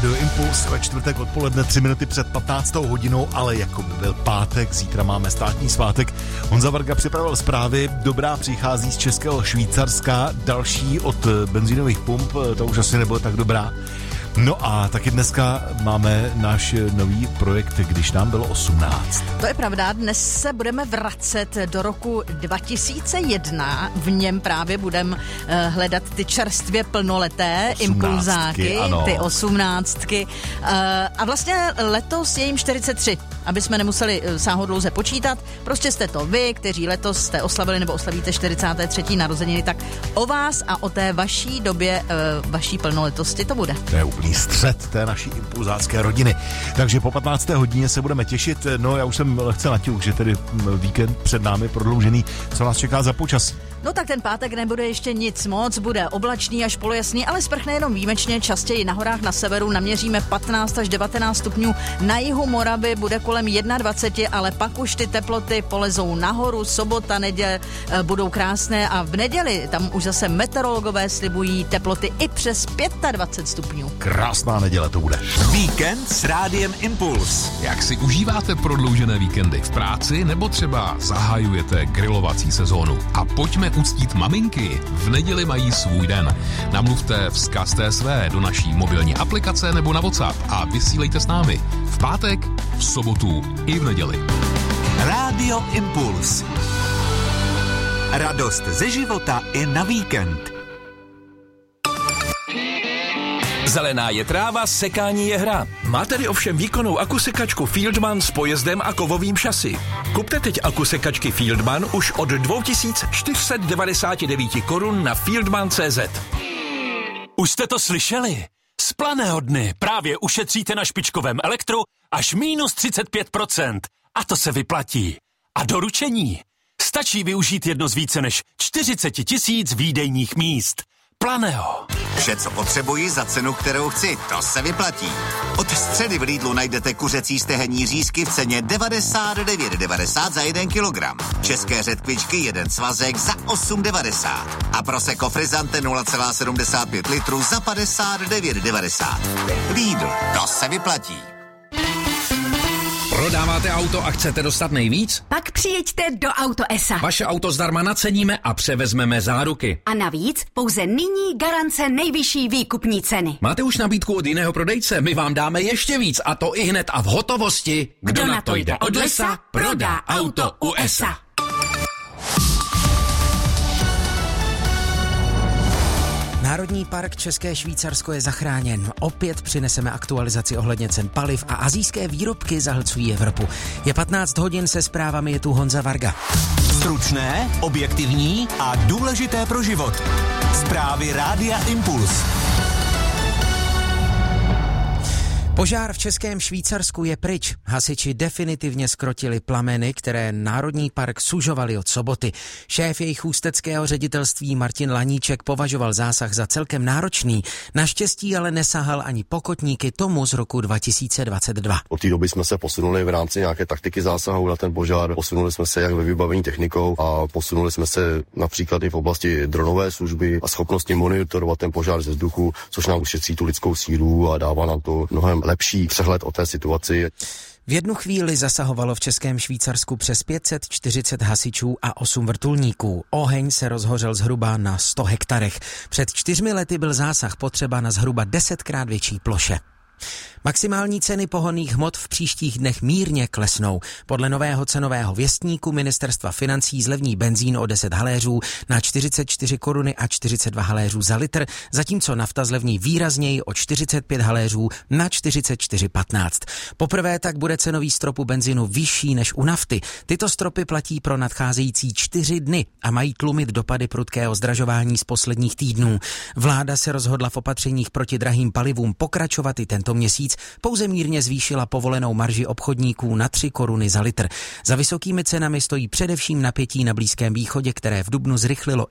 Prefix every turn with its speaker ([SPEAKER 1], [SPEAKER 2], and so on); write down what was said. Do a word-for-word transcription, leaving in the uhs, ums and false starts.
[SPEAKER 1] Rádio Impuls ve čtvrtek odpoledne tři minuty před patnáctou hodinou, ale jako by byl pátek, zítra máme státní svátek. Honza Varga připravil zprávy, dobrá přichází z Českého Švýcarska, další od benzínových pump, to už asi nebylo tak dobrá. No a taky dneska máme náš nový projekt, když nám bylo osmnáct.
[SPEAKER 2] To je pravda, dnes se budeme vracet do roku dva tisíce jedna, v něm právě budeme uh, hledat ty čerstvě plnoleté impulzáky, ano. Ty osmnáctky. Uh, a vlastně letos je jim čtyřicet tři, aby jsme nemuseli uh, sáhodlouze počítat. Prostě jste to vy, kteří letos jste oslavili nebo oslavíte čtyřicáté třetí narozeniny, tak o vás a o té vaší době, uh, vaší plnoletosti to bude.
[SPEAKER 1] To je úplný střed té naší impulzácké rodiny. Takže po patnácté hodině se budeme těšit. No já už jsem lehce natěuk, že tedy víkend před námi prodloužený. Co nás čeká za počasí?
[SPEAKER 2] No tak ten pátek nebude ještě nic moc, bude oblačný až polojasný, ale sprchne jenom výjimečně, častěji na horách na severu naměříme patnáct až devatenáct stupňů, na jihu Moravy bude kolem dvacet jedna, ale pak už ty teploty polezou nahoru, sobota, neděle budou krásné a v neděli tam už zase meteorologové slibují teploty i přes dvacet pět stupňů.
[SPEAKER 1] Krásná neděle to bude.
[SPEAKER 3] Víkend s Rádiem Impuls.
[SPEAKER 4] Jak si užíváte prodloužené víkendy v práci nebo třeba zahajujete grilovací sezónu? A pojďme uctít maminky. V neděli mají svůj den. Namluvte vzkaz té své do naší mobilní aplikace nebo na WhatsApp a vysílejte s námi. V pátek, v sobotu i v neděli.
[SPEAKER 3] Rádio Impuls. Radost ze života i na víkend.
[SPEAKER 5] Zelená je tráva, sekání je hra. Máte-li ovšem výkonnou akusekačku Fieldman s pojezdem a kovovým šasy. Kupte teď akusekačky Fieldman už od dva tisíce čtyři sta devadesát devět korun na fieldman tečka cé zet.
[SPEAKER 6] Už jste to slyšeli? Z Planého dny právě ušetříte na špičkovém elektru až minus třicet pět procent. A to se vyplatí. A doručení? Stačí využít jedno z více než čtyřicet tisíc výdejních míst. Planého.
[SPEAKER 3] Vše, co potřebuji za cenu, kterou chci, to se vyplatí. Od středy v Lidlu najdete kuřecí stehenní řízky v ceně devadesát devět devadesát za jeden kilogram. České řetkvičky jeden svazek za osm devadesát. A Prosecco Frizzante nula celá sedmdesát pět litru za padesát devět devadesát. Lidl, to se vyplatí.
[SPEAKER 7] Prodáváte auto a chcete dostat nejvíc?
[SPEAKER 8] Pak přijeďte do Auto es a.
[SPEAKER 7] Vaše auto zdarma naceníme a převezmeme záruky.
[SPEAKER 8] A navíc pouze nyní garance nejvyšší výkupní ceny.
[SPEAKER 7] Máte už nabídku od jiného prodejce? My vám dáme ještě víc a to i hned a v hotovosti.
[SPEAKER 8] Kdo, Kdo na to jde od lesa, prodá auto u es a.
[SPEAKER 9] Národní park České Švýcarsko je zachráněn. Opět přineseme aktualizaci ohledně cen paliv a asijské výrobky zahlcují Evropu. Je patnáct hodin, se zprávami je tu Honza Varga.
[SPEAKER 3] Stručné, objektivní a důležité pro život. Zprávy Rádia Impuls.
[SPEAKER 9] Požár v Českém Švýcarsku je pryč. Hasiči definitivně zkrotili plameny, které Národní park sužovaly od soboty. Šéf jejich ústeckého ředitelství Martin Laníček považoval zásah za celkem náročný. Naštěstí ale nesahal ani pokotníky tomu z roku dva tisíce dvacet dva.
[SPEAKER 10] Od té doby jsme se posunuli v rámci nějaké taktiky zásahu na ten požár. Posunuli jsme se jak ve vybavení technikou a posunuli jsme se například i v oblasti dronové služby a schopnosti monitorovat ten požár ze vzduchu, což nám ušetří tu lidskou sílu a dává nám to mnohem lepší přehled o té situaci.
[SPEAKER 9] V jednu chvíli zasahovalo v Českém Švýcarsku přes pět set čtyřicet hasičů a osm vrtulníků. Oheň se rozhořel zhruba na sto hektarech. Před čtyřmi lety byl zásah potřeba na zhruba desetkrát větší ploše. Maximální ceny pohonných hmot v příštích dnech mírně klesnou. Podle nového cenového věstníku ministerstva financí zlevní benzín o deset haléřů na čtyřicet čtyři koruny a čtyřicet dva haléřů za litr, zatímco nafta zlevní výrazněji o čtyřicet pět haléřů na čtyřicet čtyři patnáct. Poprvé tak bude cenový strop u benzínu vyšší než u nafty. Tyto stropy platí pro nadcházející čtyři dny a mají tlumit dopady prudkého zdražování z posledních týdnů. Vláda se rozhodla v opatřeních proti drahým palivům pokračovat i tento měsíc, pouze mírně zvýšila povolenou marži obchodníků na tři koruny za litr. Za vysokými cenami stojí především napětí na Blízkém východě, které v dubnu zrychlilo